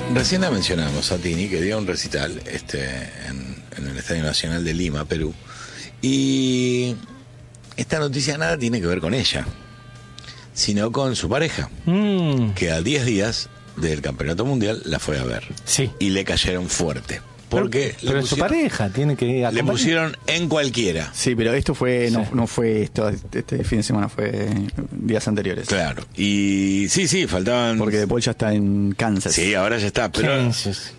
Recién la mencionamos a Tini, que dio un recital en el Estadio Nacional de Lima, Perú. Y esta noticia nada tiene que ver con ella, sino con su pareja, que a 10 días del Campeonato Mundial la fue a ver. Sí. Y le cayeron fuerte. Porque pero su pareja tiene que acompañar. Le pusieron en cualquiera. Sí, pero esto fue no fue esto este fin de semana, fue días anteriores. Claro. Y sí, faltaban. Porque De Paul ya está en Kansas. Sí, ahora ya está. Pero Kansas.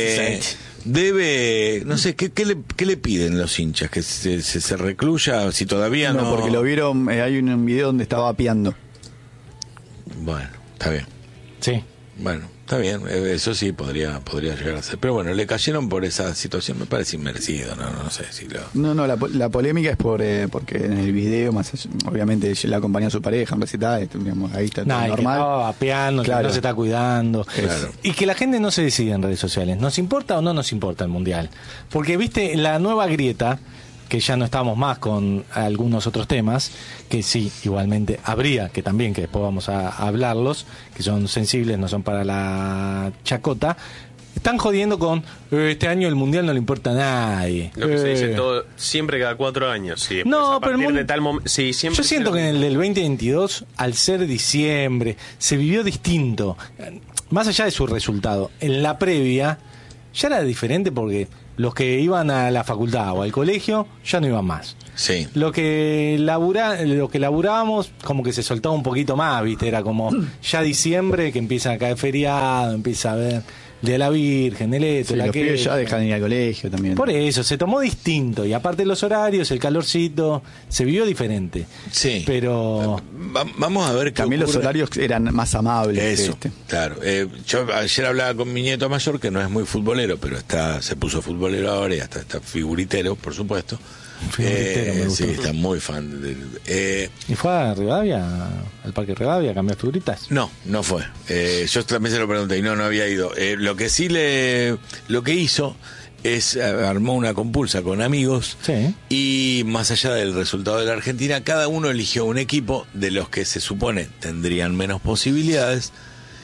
debe, no sé, ¿qué le piden los hinchas? ¿Que se recluya? Si todavía no. No, porque lo vieron, hay un video donde estaba vapeando. Bueno, está bien. Sí. Bueno, está bien, eso sí podría llegar a ser. Pero bueno, le cayeron por esa situación, me parece inmerecido, no sé si lo... No, la polémica es porque en el video, más allá, obviamente, la acompaña a su pareja en recital, digamos, ahí está todo normal. Que estaba vapeando, claro. que no se está cuidando. Claro. Y que la gente no se decide en redes sociales. ¿Nos importa o no nos importa el Mundial? Porque, viste, la nueva grieta, que ya no estamos más con algunos otros temas, que sí, igualmente habría, que después vamos a hablarlos, que son sensibles, no son para la chacota, están jodiendo con este año el Mundial no le importa a nadie. Lo que se dice todo, siempre cada 4 años. Sí, no, pero de tal sí, siempre yo siento que en el del 2022, al ser diciembre, se vivió distinto. Más allá de su resultado, en la previa ya era diferente porque los que iban a la facultad o al colegio ya no iban más. Sí. Lo que laburábamos como que se soltaba un poquito más, ¿viste? Era como ya diciembre que empieza a caer feriado, empieza a ver de la Virgen, el esto, Sí, la los que pibes ya dejan de ir al colegio también. Por eso, se tomó distinto. Y aparte los horarios, el calorcito, se vivió diferente. Sí. Pero vamos a ver qué también ocurre. los horarios eran más amables. Eso, claro. Yo ayer hablaba con mi nieto mayor, que no es muy futbolero, pero se puso futbolero ahora y hasta está figuritero, por supuesto. Me gusta. Sí, está muy fan. ¿Y fue a Rivadavia, al Parque Rivadavia, a cambiar figuritas? No fue. Yo también se lo pregunté y no había ido. Lo que sí lo que hizo es armó una compulsa con amigos. Sí. Y más allá del resultado de la Argentina, cada uno eligió un equipo de los que se supone tendrían menos posibilidades.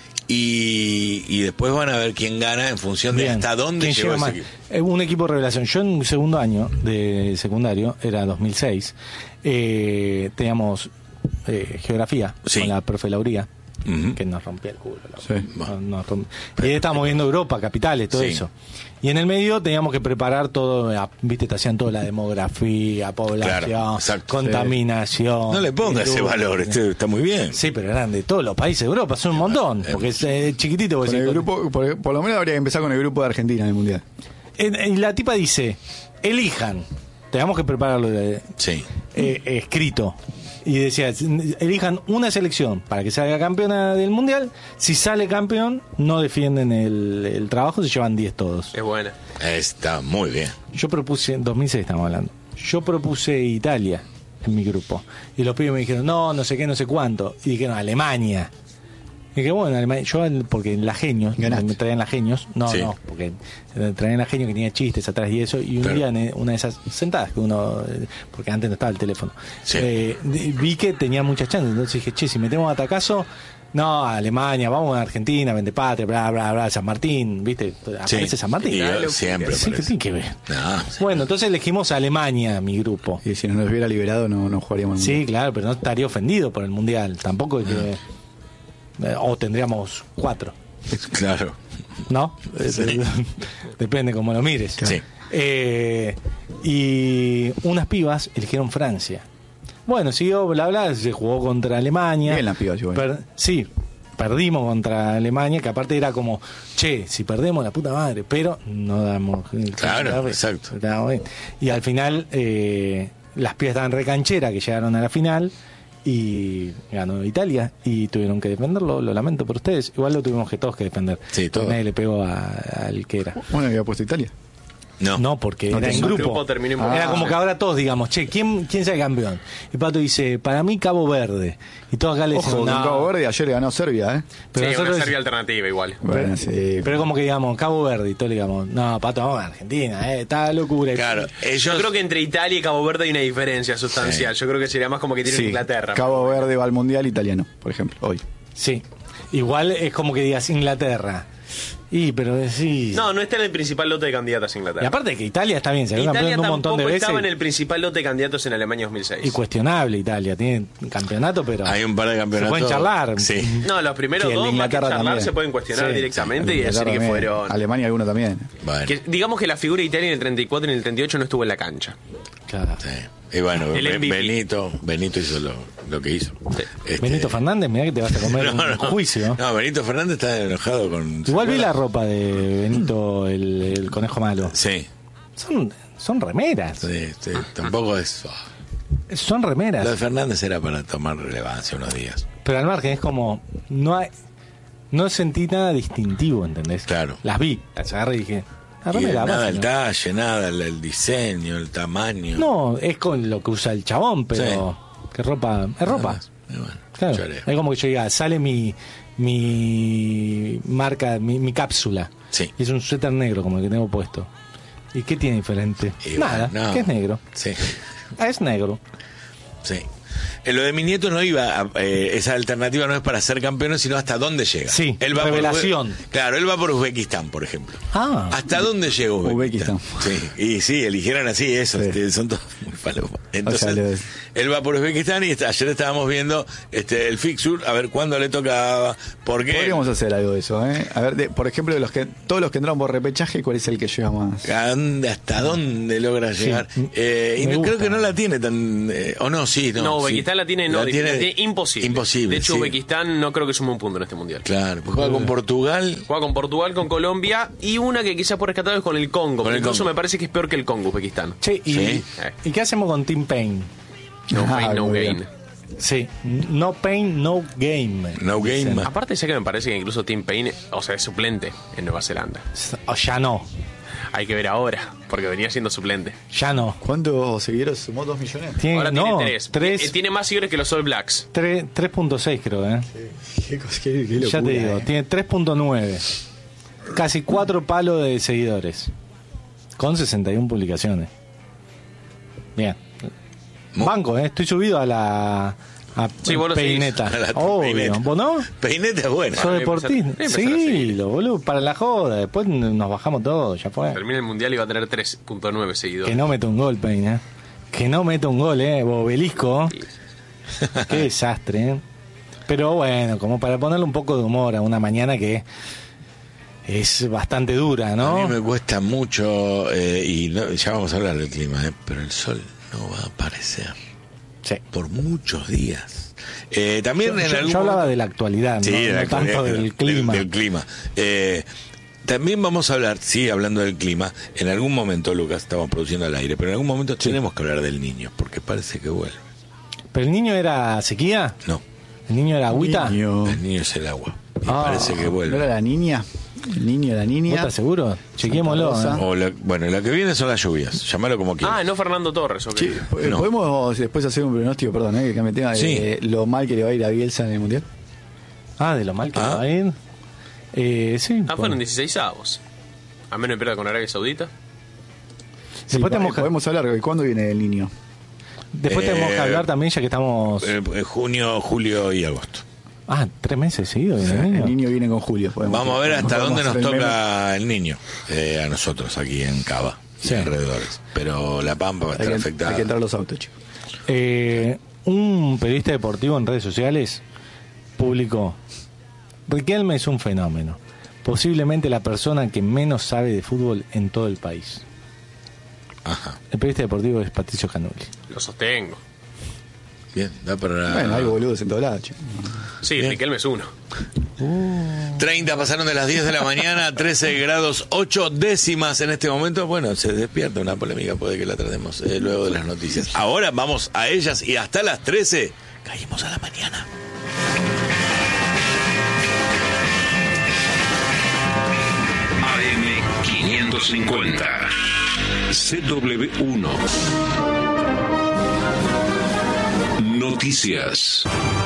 Y después van a ver quién gana en función de hasta dónde llegó ese equipo. Un equipo revelación. Yo en segundo año de secundario, era 2006, teníamos geografía con la profe Lauría, que nos rompía el culo. Y estábamos viendo Europa, capitales, todo eso. Y en el medio teníamos que preparar todo, viste, te hacían toda la demografía, población, contaminación. No le pongas ese valor, está muy bien. Sí, pero eran de todos los países de Europa, son un montón, porque es chiquitito. Con el grupo, por lo menos habría que empezar con el grupo de Argentina en el Mundial. Y la tipa dice, elijan, tenemos que prepararlo escrito. Y decía, elijan una selección para que salga campeona del Mundial. Si sale campeón, no defienden el trabajo, se llevan 10 todos. Es buena. Está muy bien. Yo propuse, en 2006 estamos hablando, yo propuse Italia en mi grupo. Y los pibes me dijeron, no sé qué, no sé cuánto. Y dijeron, Alemania. Y dije, bueno, Alemania, yo, porque en la Genios, me traían la Genios, porque traían la Genios que tenía chistes atrás y eso, y un día en una de esas sentadas que uno, porque antes no estaba el teléfono, vi que tenía muchas chances, entonces dije, che, si metemos atacazo, no, a Alemania, vamos a Argentina, Vende Patria, bla, bla, bla, San Martín, ¿viste? Aparece San Martín. Siempre ¿Qué tiene que ver? No, bueno, entonces elegimos a Alemania, mi grupo. Y si no nos hubiera liberado, no jugaríamos el Mundial. Sí, claro, pero no estaría ofendido por el Mundial, tampoco es que... o tendríamos 4. Claro. ¿No? Sí. Depende cómo lo mires. Sí. Y unas pibas eligieron Francia. Bueno, siguió bla bla, se jugó contra Alemania. Bien las pibas, sí, perdimos contra Alemania, que aparte era como, che, si perdemos la puta madre, pero no damos el claro, exacto. Y al final las pibas estaban recancheras, que llegaron a la final. Y ganó Italia y tuvieron que defenderlo, lo lamento por ustedes. Igual lo tuvimos que todos que defender. Sí, todo. Nadie le pegó al que era. Bueno, había puesto Italia. No, porque era en grupo. Era como que ahora todos digamos, che, ¿quién sale campeón? Y Pato dice, para mí Cabo Verde. Y todos acá le dicen, Ojo, con Cabo Verde ayer ganó Serbia, Pero sí, una Serbia alternativa igual. Bueno, pero como que digamos, Cabo Verde y todos le digamos, no, Pato, vamos a Argentina, está locura. Claro, yo creo que entre Italia y Cabo Verde hay una diferencia sustancial. Yo creo que sería más como que tiene Inglaterra. Cabo Verde va al Mundial italiano, por ejemplo, hoy. Sí, igual es como que digas Inglaterra. Y, pero decís... No está en el principal lote de candidatas en Y Inglaterra. aparte que Italia está bien, se quedó Italia campeón un montón de tampoco veces. estaba en el principal lote de candidatos en Alemania 2006. Y cuestionable Italia, tiene campeonato, pero... Hay un par de campeonatos. Se pueden charlar. Sí. No, los primeros Sí, el de dos, más que Inglaterra charlar, también. se pueden cuestionar Sí, directamente y Inglaterra decir que también. fueron... Alemania alguno también. Bueno, Que, digamos que la figura de Italia en el 34 y en el 38 no estuvo en la cancha. Claro. sí. Y bueno, El MVP. Benito hizo lo que hizo. Sí. Benito Fernández, mirá que te vas a comer No, un no. juicio. No, Benito Fernández está enojado con... Igual vi la ropa de Benito, el conejo malo. Sí, Son remeras. sí, sí. Tampoco es... Son Lo de remeras. Fernández era para tomar relevancia unos días. Pero al margen es como... No sentí nada distintivo, ¿entendés? Claro. Las vi, las agarré y dije... La Y remera, nada más, el ¿no? talle, nada el diseño, el tamaño. No, es con lo que usa el chabón, pero... Que ropa... Es ropa. Nada más. Y bueno, Claro. lloré. Es como que yo diga, sale mi marca, mi cápsula. Sí. Y es un suéter negro como el que tengo puesto. ¿Y qué tiene diferente? Y Nada, bueno, no. que es negro. Sí, Es negro. sí. Lo de mi nieto no iba, esa alternativa no es para ser campeón, sino hasta dónde llega. Sí, él va revelación. Claro, él va por Uzbekistán, por ejemplo. Ah. ¿Hasta dónde llega Uzbekistán? Uzbekistán. Sí, y sí, eligieron así eso, Sí. son todos muy falopas. Entonces, O sea, él va por Uzbekistán y ayer estábamos viendo el fixture, a ver cuándo le tocaba, por qué. Podríamos hacer algo de eso, ¿eh? A ver, por ejemplo, de todos los que entraron por repechaje, ¿cuál es el que llega más? ¿Hasta dónde logra llegar? Y me creo gusta. que no la tiene tan... o no, sí, no. No, sí. Uzbekistán la tiene imposible. Imposible, De hecho, sí. Uzbekistán no creo que sume un punto en este mundial. Claro, pues juega con Portugal. Juega con Portugal, con Colombia y una que quizás por rescatar es con el Congo. Con el Incluso Congo. me parece que es peor que el Congo, Uzbekistán. Che, Sí. ¿y qué hacemos con Team Pain? No Ah, pain, no muy gain. bien. Sí, no pain, no game. No game. Dicen. Aparte, sé que me parece que incluso Tim Payne, o sea, es suplente en Nueva Zelanda. O ya no, Hay que ver ahora, porque venía siendo suplente. ya no. ¿Cuántos seguidores sumó? ¿2 millones? Tiene, Ahora no, tiene 3. Tiene más seguidores que los All Blacks. 3.6 creo, Qué locura, Ya te digo, tiene 3.9. Casi 4 palos de seguidores. Con 61 publicaciones. Bien. Banco, estoy subido a la... Sí, vos lo Peineta. seguís. A la Obvio. Peineta. ¿Vos no? Peineta es bueno. Soy voy a deportista. empezar a Sí, seguir. lo boludo, para la joda. Después nos bajamos todos, ya fue. Termina el mundial y va a tener 3.9 seguidores. Que no meta un gol, Peña. Que no meta un gol, Obelisco. Qué desastre, Pero bueno, como para ponerle un poco de humor a una mañana que es bastante dura, A ¿no? mí me cuesta mucho, ya vamos a hablar del clima, pero el sol no va a aparecer Sí. por muchos días. También en algún Yo hablaba momento- de la actualidad, Sí, no, de la no tanto actualidad, del clima. Del clima. También vamos a hablar, sí, hablando del clima, en algún momento, Lucas, estamos produciendo al aire, pero en algún momento tenemos que hablar del niño, porque parece que vuelve. ¿Pero el niño era sequía? No, ¿El niño era agüita? Niño. el niño es el agua. Y Ah. parece que ¿No vuelve. era la niña? El niño y la ¿Vos niña. estás seguro? Chequémoslo. Rosa. Bueno, la que viene son las lluvias, llamalo como quieras. Ah, no Fernando Torres, ok. Sí, No. ¿podemos después hacer un pronóstico, perdón, que cambie de tema, Sí. de lo mal que le va a ir a Bielsa en el Mundial? Ah, de lo mal que va a ir. Sí. Fueron 16avos. A menos que pierda con Arabia Saudita. Después tenemos que- podemos hablar, ¿cuándo viene el niño? Después tenemos que hablar también, ya que estamos... Junio, julio y agosto. 3 meses seguidos viene el niño. El niño viene con Julio. Vamos a ver hasta podemos dónde nos hacer el meme. toca el niño, a nosotros aquí en Cava y Sí. alrededores. Pero La Pampa va a estar afectada. Hay que entrar los autos, chicos. Un periodista deportivo en redes sociales publicó: Riquelme es un fenómeno, posiblemente la persona que menos sabe de fútbol en todo el país. Ajá. El periodista deportivo es Patricio Canulli. Lo sostengo. Bien, da para... Bueno, hay boludos en todos lados, chicos. Sí, Bien. Riquelme es uno. 30 pasaron de las 10 de la mañana, 13 grados 8 décimas en este momento. Bueno, se despierta una polémica, puede que la tratemos luego de las noticias. Ahora vamos a ellas y hasta las 13 caímos a la mañana. AM 550 CW1 Noticias.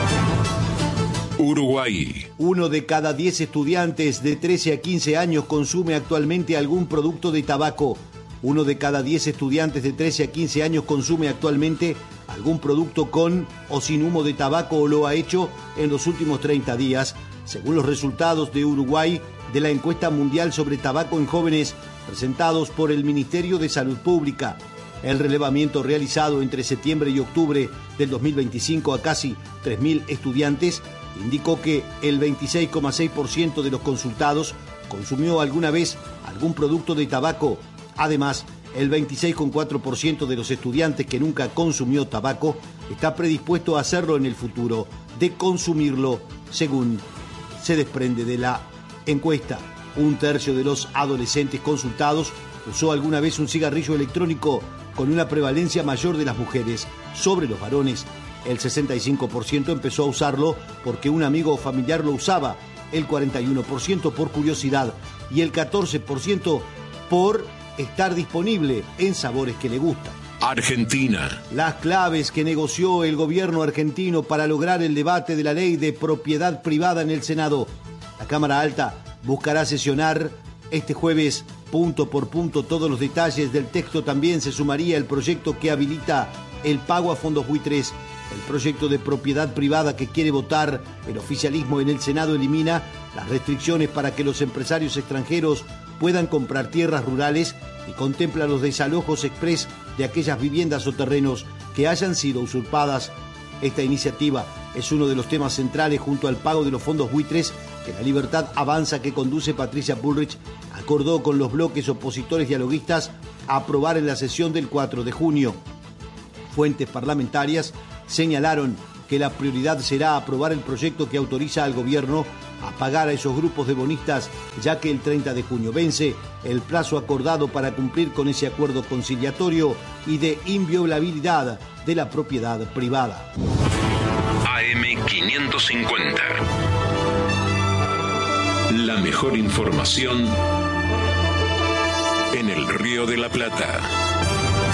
Uruguay. 1 de cada 10 estudiantes de 13 a 15 años consume actualmente algún producto de tabaco. 1 de cada 10 estudiantes de 13 a 15 años consume actualmente algún producto con o sin humo de tabaco o lo ha hecho en los últimos 30 días. Según los resultados de Uruguay de la encuesta mundial sobre tabaco en jóvenes presentados por el Ministerio de Salud Pública. El relevamiento realizado entre septiembre y octubre del 2025 a casi 3.000 estudiantes indicó que el 26,6% de los consultados consumió alguna vez algún producto de tabaco. Además, el 26,4% de los estudiantes que nunca consumió tabaco está predispuesto a hacerlo en el futuro, de consumirlo, según se desprende de la encuesta. Un tercio de los adolescentes consultados usó alguna vez un cigarrillo electrónico, con una prevalencia mayor de las mujeres sobre los varones. El 65% empezó a usarlo porque un amigo o familiar lo usaba, el 41% por curiosidad y el 14% por estar disponible en sabores que le gustan. Argentina. Las claves que negoció el gobierno argentino para lograr el debate de la ley de propiedad privada en el Senado. La Cámara Alta buscará sesionar este jueves punto por punto todos los detalles del texto. También se sumaría el proyecto que habilita el pago a fondos buitres. El proyecto de propiedad privada que quiere votar el oficialismo en el Senado elimina las restricciones para que los empresarios extranjeros puedan comprar tierras rurales y contempla los desalojos express de aquellas viviendas o terrenos que hayan sido usurpadas. Esta iniciativa es uno de los temas centrales junto al pago de los fondos buitres que La Libertad Avanza, que conduce Patricia Bullrich, acordó con los bloques opositores dialoguistas a aprobar en la sesión del 4 de junio. Fuentes parlamentarias señalaron que la prioridad será aprobar el proyecto que autoriza al gobierno a pagar a esos grupos de bonistas, ya que el 30 de junio vence el plazo acordado para cumplir con ese acuerdo conciliatorio y de inviolabilidad de la propiedad privada. AM550. La mejor información en el Río de la Plata.